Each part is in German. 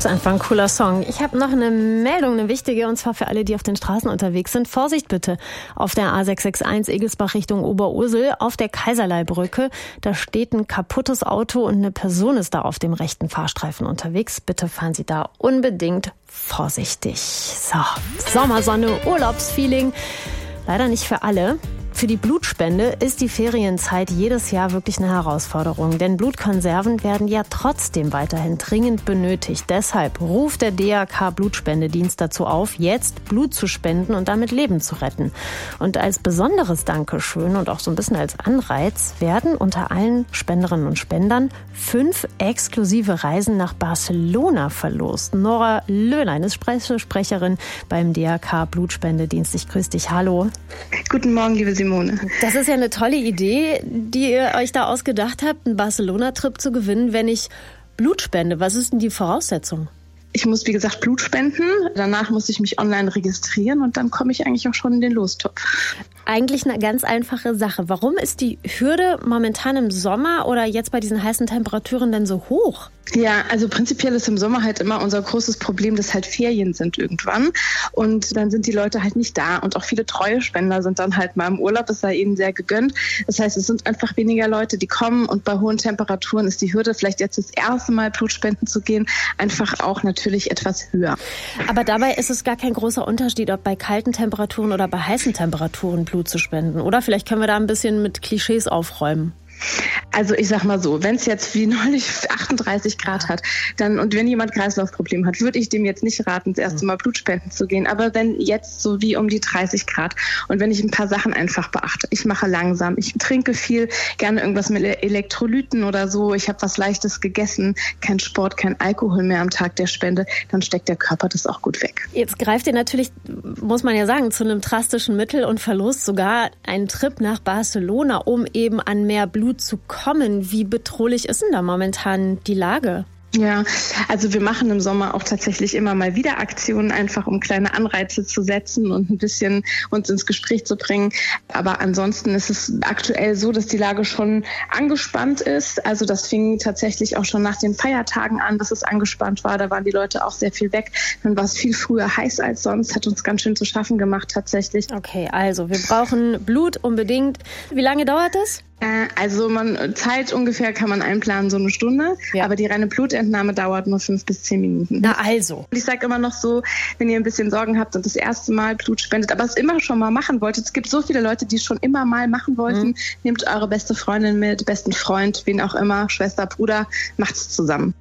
Ist einfach ein cooler Song. Ich habe noch eine Meldung, eine wichtige, und zwar für alle, die auf den Straßen unterwegs sind. Vorsicht bitte auf der A661 Egelsbach Richtung Oberursel auf der Kaiserlei-Brücke. Da steht ein kaputtes Auto und eine Person ist da auf dem rechten Fahrstreifen unterwegs. Bitte fahren Sie da unbedingt vorsichtig. So, Sommersonne, Urlaubsfeeling. Leider nicht für alle. Für die Blutspende ist die Ferienzeit jedes Jahr wirklich eine Herausforderung, denn Blutkonserven werden ja trotzdem weiterhin dringend benötigt. Deshalb ruft der DRK Blutspendedienst dazu auf, jetzt Blut zu spenden und damit Leben zu retten. Und als besonderes Dankeschön und auch so ein bisschen als Anreiz werden unter allen Spenderinnen und Spendern 5 exklusive Reisen nach Barcelona verlost. Nora Löhlein ist Sprecherin beim DRK Blutspendedienst. Ich grüße dich. Hallo. Guten Morgen, liebe Simone. Das ist ja eine tolle Idee, die ihr euch da ausgedacht habt, einen Barcelona-Trip zu gewinnen, wenn ich Blut spende. Was ist denn die Voraussetzung? Ich muss, wie gesagt, Blut spenden. Danach muss ich mich online registrieren und dann komme ich eigentlich auch schon in den Lostopf. Eigentlich eine ganz einfache Sache. Warum ist die Hürde momentan im Sommer oder jetzt bei diesen heißen Temperaturen denn so hoch? Ja, also prinzipiell ist im Sommer halt immer unser großes Problem, dass halt Ferien sind irgendwann und dann sind die Leute halt nicht da und auch viele treue Spender sind dann halt mal im Urlaub, es sei ihnen sehr gegönnt. Das heißt, es sind einfach weniger Leute, die kommen und bei hohen Temperaturen ist die Hürde, vielleicht jetzt das erste Mal Blutspenden zu gehen, einfach auch natürlich etwas höher. Aber dabei ist es gar kein großer Unterschied, ob bei kalten Temperaturen oder bei heißen Temperaturen Blut zu spenden, oder? Vielleicht können wir da ein bisschen mit Klischees aufräumen. Also ich sag mal so, wenn es jetzt wie neulich 38 Grad hat, dann und wenn jemand Kreislaufprobleme hat, würde ich dem jetzt nicht raten, das erste Mal Blutspenden zu gehen. Aber wenn jetzt so wie um die 30 Grad und wenn ich ein paar Sachen einfach beachte, ich mache langsam, ich trinke viel, gerne irgendwas mit Elektrolyten oder so, ich habe was Leichtes gegessen, kein Sport, kein Alkohol mehr am Tag der Spende, dann steckt der Körper das auch gut weg. Jetzt greift ihr natürlich, muss man ja sagen, zu einem drastischen Mittel und verlost sogar einen Trip nach Barcelona, um eben an mehr Blut zu kommen. Wie bedrohlich ist denn da momentan die Lage? Ja, also wir machen im Sommer auch tatsächlich immer mal wieder Aktionen, einfach um kleine Anreize zu setzen und ein bisschen uns ins Gespräch zu bringen. Aber ansonsten ist es aktuell so, dass die Lage schon angespannt ist. Also das fing tatsächlich auch schon nach den Feiertagen an, dass es angespannt war. Da waren die Leute auch sehr viel weg. Dann war es viel früher heiß als sonst, hat uns ganz schön zu schaffen gemacht tatsächlich. Okay, also wir brauchen Blut unbedingt. Wie lange dauert es? Also Zeit ungefähr kann man einplanen, so eine Stunde. Ja. Aber die reine Blutentnahme dauert nur 5 bis 10 Minuten. Na also. Ich sage immer noch so, wenn ihr ein bisschen Sorgen habt und das erste Mal Blut spendet, aber es immer schon mal machen wolltet. Es gibt so viele Leute, die es schon immer mal machen wollten. Nehmt eure beste Freundin mit, besten Freund, wen auch immer, Schwester, Bruder, macht's zusammen.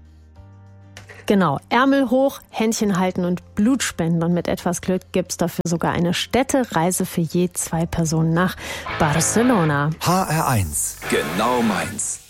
Genau, Ärmel hoch, Händchen halten und Blut spenden. Und mit etwas Glück gibt's dafür sogar eine Städtereise für je 2 Personen nach Barcelona. HR1, genau meins.